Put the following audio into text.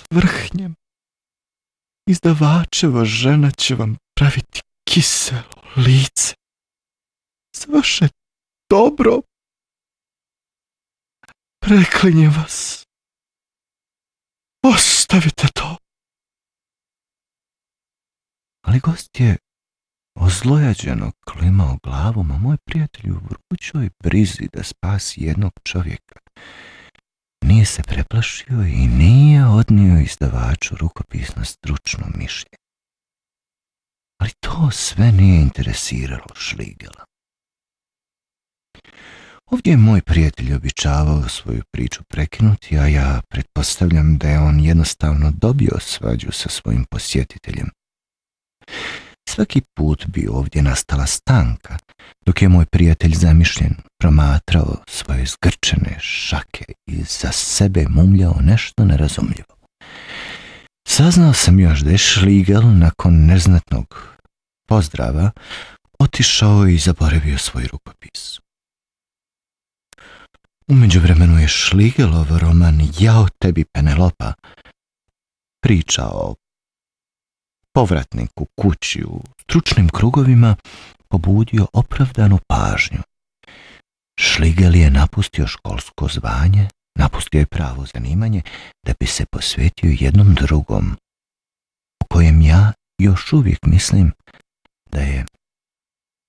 vrhnjem. Izdavačeva žena će vam praviti kiselo lice za vaše dobro. Preklinjem vas. Ostavite to. Ali gost je ozlojađeno klimao glavom, a moj prijatelj u vrućoj brizi da spasi jednog čovjeka nije se preplašio i nije odnio izdavaču rukopisno stručno mišljenje. Ali to sve nije interesiralo Šligela. Ovdje je moj prijatelj običavao svoju priču prekinuti, a ja pretpostavljam da je on jednostavno dobio svađu sa svojim posjetiteljem. Svaki put bi ovdje nastala stanka, dok je moj prijatelj zamišljen promatrao svoje zgrčene šake i za sebe mumljao nešto nerazumljivo. Saznao sam još da je Šligel nakon neznatnog pozdrava otišao i zaboravio svoj rukopis. U međuvremenu je Šligelov roman Jao tebi Penelopa, priča o povratniku kući u stručnim krugovima, pobudio opravdanu pažnju. Šligel je napustio školsko zvanje, napustio je pravo zanimanje da bi se posvetio jednom drugom, o kojem ja još uvijek mislim da je